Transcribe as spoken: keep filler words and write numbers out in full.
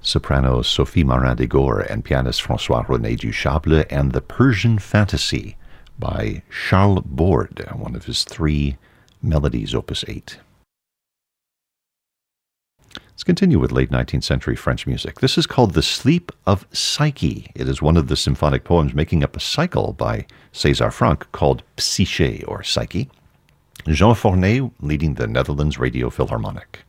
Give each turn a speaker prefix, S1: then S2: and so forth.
S1: soprano Sophie Marin-Degore and pianist François-René Duchable, and The Persian Fantasy by Charles Borde, one of his three melodies, opus eight. Let's continue with late nineteenth century French music. This is called The Sleep of Psyche. It is one of the symphonic poems making up a cycle by César Franck called Psyché, or Psyche. Jean Fornet leading the Netherlands Radio Philharmonic.